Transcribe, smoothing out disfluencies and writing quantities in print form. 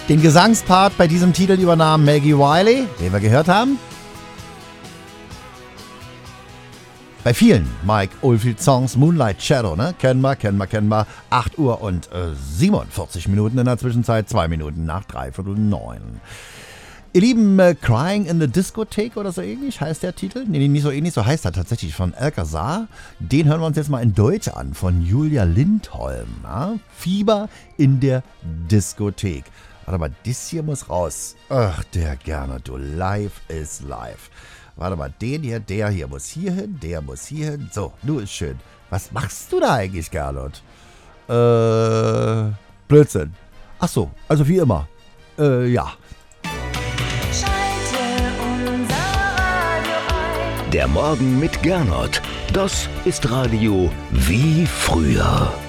Den Gesangspart bei diesem Titel übernahm Maggie Wiley, den wir gehört haben. Bei vielen Mike Oldfield Songs, Moonlight Shadow, ne? Kennen wir. 8 Uhr und 47 Minuten in der Zwischenzeit, 2 Minuten nach 8:45. Ihr Lieben, Crying in the Discotheque oder so ähnlich heißt der Titel. Nee, nicht so ähnlich, so heißt er tatsächlich, von Alcazar. Den hören wir uns jetzt mal in Deutsch an, von Julia Lindholm. Ja? Fieber in der Diskothek. Warte mal, das hier muss raus. Ach, der Gernot, du, live ist live. Warte mal, der hier muss hier hin, der muss hier hin. So, du ist schön. Was machst du da eigentlich, Gernot? Blödsinn. Ach so, also wie immer. Ja. Der Morgen mit Gernot. Das ist Radio wie früher.